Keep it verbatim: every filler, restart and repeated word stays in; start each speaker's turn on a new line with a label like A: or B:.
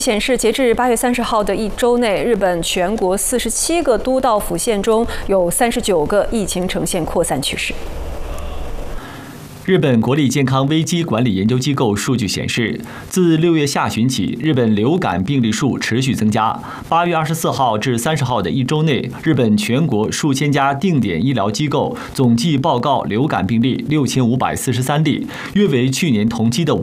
A: 显示，截至八月三十号的一周内，日本全国四十七个都道府县中有三十九个疫情呈现扩散趋势。
B: 日本国立健康危机管理研究机构数据显示，自六月下旬起，日本流感病例数持续增加。八月二十四号至三十号的一周内，日本全国数千家定点医疗机构总计报告流感病例六千五百四十三例，约为去年同期的